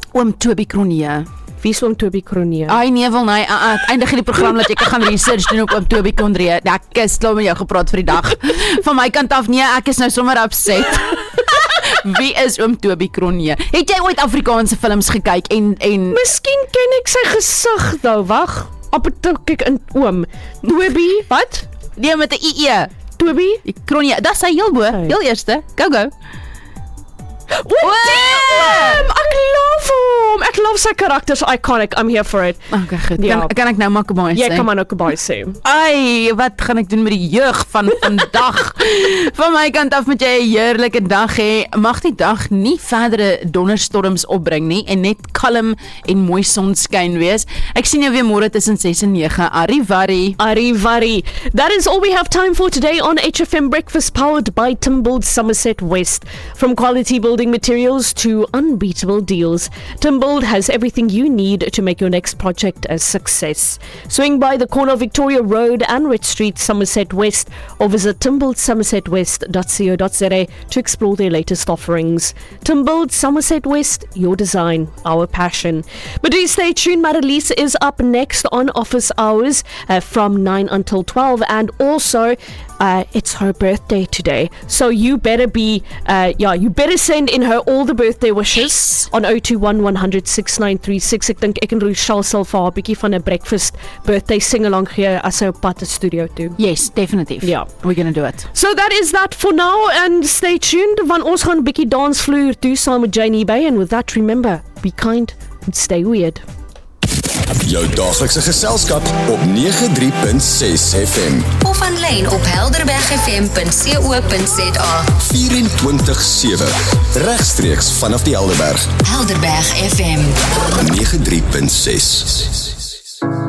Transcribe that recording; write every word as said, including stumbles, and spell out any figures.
Oom Toby Cronje. Wie is oom Toby Cronje? Ai nee, wil nee, uh, uh, eindig die program dat ek gaan research doen op oom Toby Cronje. Ek is klaar met jou gepraat vir die dag. Van my kant af, nee, ek is nou sommer upset. Wie is oom Toby Cronje? Het jy ooit Afrikaanse films gekyk en en Miskien ken ek sy gesig nou, wag. Op het kyk in oom. Toby, wat? nee met 'n I E. Toby? Cronje, dis sy heel bo, Hey. heel eerste. Go go. Oom, damn! Ek love hom. Ek love sy karakters, iconic. I'm here for it. Okay, goed. Ja. Kan, kan ek nou Makabaai Jy sê? kan maar ook baie sê. Ai, wat gaan ek doen met die jeug van vandag? Van my kant af moet jy 'n heerlike dag hê. Mag die dag nie verdere donderstorms opbring nie en net kalm en mooi sonskyn wees. Ek sien jou weer môre tussen ses en nege. Arrivari. Arrivari. That is all we have time for today on H F M Breakfast, powered by Timbold Somerset West. From quality building materials to unbeatable deals, Timbold has everything you need to make your next project a success. Swing by the corner of Victoria Road and Rich Street, Somerset West, or visit timbold somerset west dot co dot za to explore their latest offerings. Timbold Somerset West, your design, our passion. But do stay tuned. Marilise is up next on Office Hours uh, from nine until twelve, and also Uh, it's her birthday today, so you better be, uh, yeah, you better send in her all the birthday wishes on zero two one one zero zero six nine three six. Ek dink ek en Rochelle sal vir haar 'n bietjie van 'n breakfast birthday sing-along gee as sy op pad te studio toe. Yes, definitief. Ja. We're gonna do it. So that is that for now, and stay tuned, want ons gaan 'n bietjie dansvloer toe saam met Janie Bay, and with that remember, be kind and stay weird. Jou daaglikse geselskap op nege drie punt ses F M. Of aanlyn op helderberg f m punt co punt za. vyf sewe. Regstreeks vanaf die Helderberg. Helderberg F M nege drie punt ses.